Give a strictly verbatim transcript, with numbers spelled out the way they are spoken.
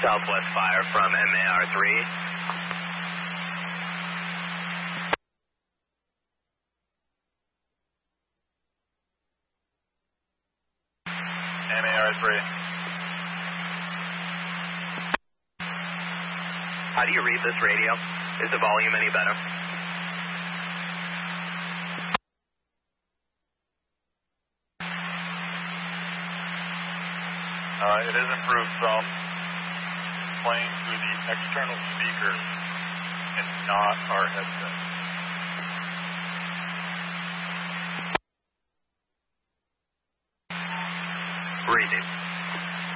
Southwest Fire from M A R three. M A R three. How do you read this radio? Is the volume any better? Uh, it is improved some. Playing through the external speakers and not our headset. Reading.